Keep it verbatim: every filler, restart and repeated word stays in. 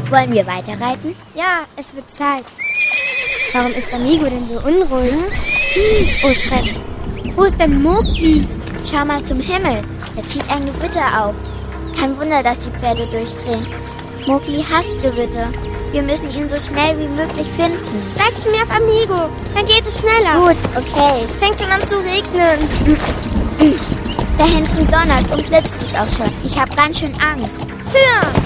Wollen wir weiterreiten? Ja, es wird Zeit. Warum ist Amigo denn so unruhig? Hm? Oh, Schreck. Wo ist denn Mowgli? Schau mal zum Himmel. Da zieht ein Gewitter auf. Kein Wunder, dass die Pferde durchdrehen. Mowgli hasst Gewitter. Wir müssen ihn so schnell wie möglich finden. Bleib zu mir auf Amigo. Dann geht es schneller. Gut, okay. Es fängt schon an zu regnen. Da hinten donnert und blitzt es auch schon. Ich habe ganz schön Angst. Höher!